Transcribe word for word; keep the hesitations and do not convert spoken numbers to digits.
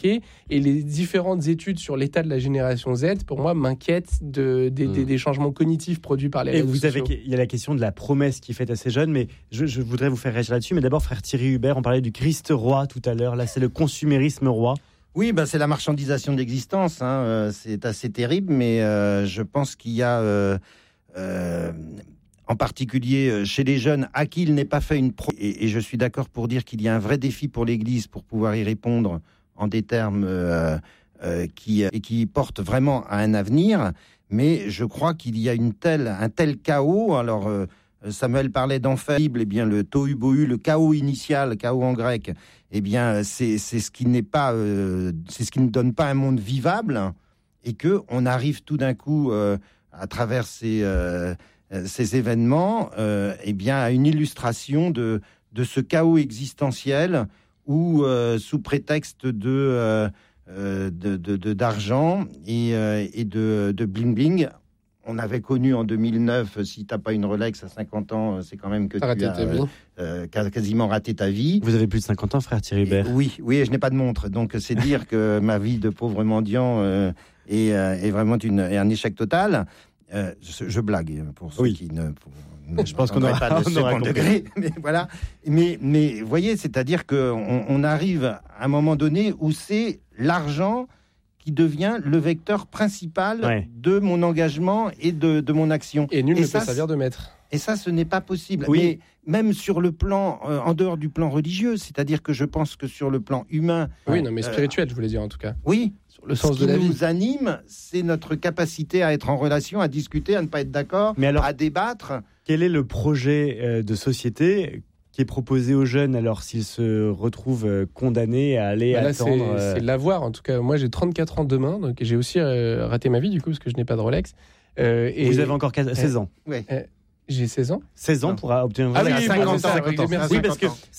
manqué. Et les différentes études sur l'état de la génération Z, pour moi, m'inquiètent de, de, mmh. des, des changements cognitifs produits par les et réseaux vous sociaux. Avez, il y a la question de la promesse qui est faite à ces jeunes, mais je, je voudrais vous faire réagir là-dessus. Mais d'abord, frère Thierry Hubert, on parlait du Christ roi tout à l'heure. Là, c'est le consumérisme roi. Oui, bah, c'est la marchandisation de l'existence. Hein. Euh, c'est assez terrible, mais euh, je pense qu'il y a... Euh, euh, en particulier chez les jeunes, à qui il n'est pas fait une... Pro- et, et je suis d'accord pour dire qu'il y a un vrai défi pour l'Église pour pouvoir y répondre en des termes euh, euh, qui, et qui portent vraiment à un avenir. Mais je crois qu'il y a une telle, un tel chaos. Alors, euh, Samuel parlait d'enfer. Eh bien, le tohu-bohu, le chaos initial, le chaos en grec, eh bien, c'est, c'est ce qui n'est pas... Euh, c'est ce qui ne donne pas un monde vivable. Et qu'on arrive tout d'un coup, euh, à travers ces... Euh, ces événements, euh, eh bien, à une illustration de, de ce chaos existentiel où, euh, sous prétexte de, euh, de, de, de, d'argent et, euh, et de, de bling-bling, on avait connu en deux mille neuf, si tu n'as pas une Rolex à cinquante ans, c'est quand même que T'as tu as euh, euh, quasiment raté ta vie. Vous avez plus de cinquante ans, frère Thierry Hubert. Oui, oui, et je n'ai pas de montre, donc c'est dire que ma vie de pauvre mendiant euh, est, euh, est vraiment une, est un échec total. Euh, je, je blague pour ceux oui. qui ne, pour, ne je pense qu'on n'aura pas de second degré, mais voilà. Mais mais voyez, c'est-à-dire que on, on arrive à un moment donné où c'est l'argent qui devient le vecteur principal ouais. de mon engagement et de, de mon action. Et nul et ne ça, peut servir de maître. Et ça, ce n'est pas possible. Oui. Mais même sur le plan, euh, en dehors du plan religieux, c'est-à-dire que je pense que sur le plan humain... Oui, non, mais spirituel, euh, je voulais dire en tout cas. Oui. Sur le sens Ce de qui la vie. nous anime, c'est notre capacité à être en relation, à discuter, à ne pas être d'accord, mais alors, à débattre. Quel est le projet euh, de société qui est proposé aux jeunes alors s'ils se retrouvent euh, condamnés à aller bah là, attendre... C'est, euh... c'est l'avoir, en tout cas. Moi, j'ai trente-quatre ans demain, donc j'ai aussi euh, raté ma vie, du coup, parce que je n'ai pas de Rolex. Euh, et Vous avez encore seize ans. Oui. Euh, J'ai seize ans. seize ans pour obtenir ah oui, cinquante ans. Oui, parce que